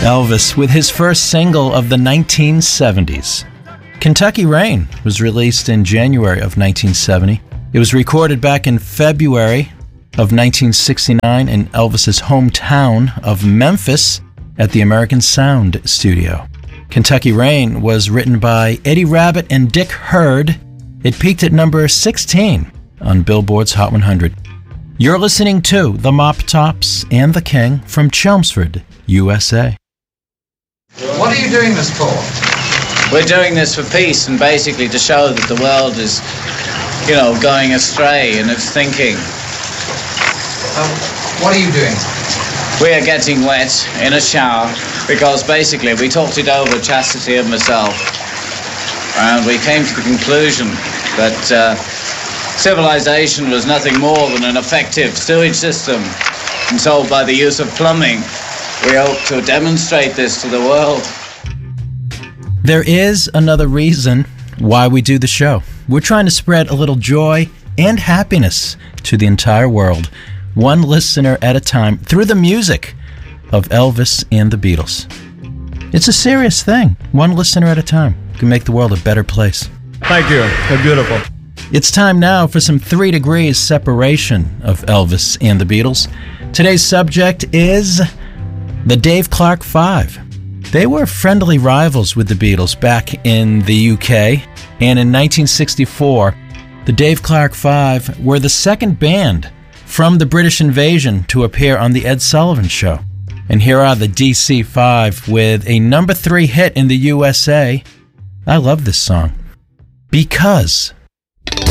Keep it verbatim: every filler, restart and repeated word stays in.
Elvis with his first single of the nineteen seventies. Kentucky Rain was released in January of nineteen seventy. It was recorded back in February of nineteen sixty-nine in Elvis's hometown of Memphis at the American Sound Studio. Kentucky Rain was written by Eddie Rabbitt and Dick Hurd. It peaked at number sixteen on Billboard's Hot one hundred. You're listening to The Mop Tops and the King from Chelmsford, U S A. What are you doing this for? We're doing this for peace and basically to show that the world is, you know, going astray in its thinking. Um, what are you doing? We are getting wet in a shower because basically we talked it over, Chastity and myself, and we came to the conclusion that uh, civilization was nothing more than an effective sewage system. And so by the use of plumbing, we hope to demonstrate this to the world. There is another reason why we do the show. We're trying to spread a little joy and happiness to the entire world, one listener at a time, through the music of Elvis and the Beatles. It's a serious thing. One listener at a time can make the world a better place. Thank you. They're beautiful. It's time now for some three degrees separation of Elvis and the Beatles. Today's subject is the Dave Clark Five. They were friendly rivals with the Beatles back in the U K, and in nineteen sixty-four, the Dave Clark Five were the second band from the British invasion to appear on The Ed Sullivan Show. And here are the D C Five with a number three hit in the U S A. I love this song. Because